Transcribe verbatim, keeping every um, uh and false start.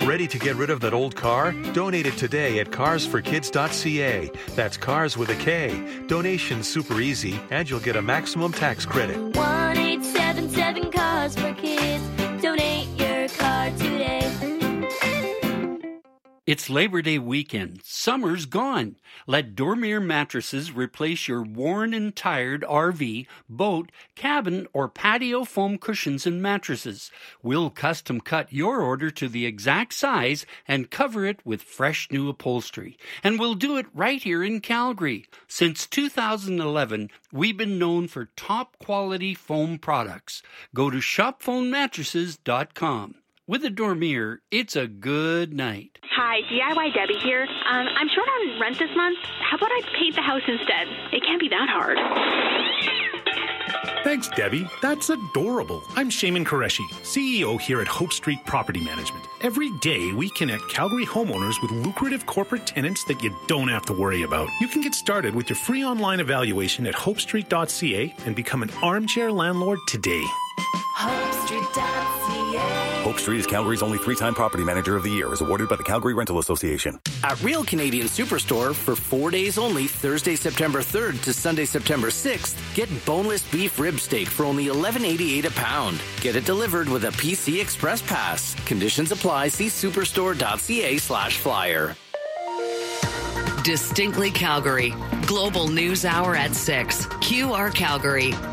Ready to get rid of that old car? Donate it today at cars for kids dot c a. That's cars with a K. Donation's super easy, and you'll get a maximum tax credit. one eight seven seven Cars for Kids. Donate your car today. It's Labor Day weekend. Summer's gone. Let Dormier Mattresses replace your worn and tired R V, boat, cabin, or patio foam cushions and mattresses. We'll custom cut your order to the exact size and cover it with fresh new upholstery. And we'll do it right here in Calgary. Since two thousand eleven, we've been known for top quality foam products. Go to shop foam mattresses dot com. With a Dormier, it's a good night. Hi, D I Y Debbie here. Um, I'm short on rent this month. How about I paint the house instead? It can't be that hard. Thanks, Debbie. That's adorable. I'm Shaman Qureshi, C E O here at Hope Street Property Management. Every day, we connect Calgary homeowners with lucrative corporate tenants that you don't have to worry about. You can get started with your free online evaluation at hope street dot c a and become an armchair landlord today. hope street dot c a. Hope Street is Calgary's only three-time Property Manager of the Year, is awarded by the Calgary Rental Association. At Real Canadian Superstore, for four days only, Thursday, September third to Sunday, September sixth, get boneless beef rib steak for only eleven eighty-eight a pound. Get it delivered with a P C Express Pass. Conditions apply. See superstore dot c a slash flyer. Distinctly Calgary. Global News Hour at six. Q R Calgary.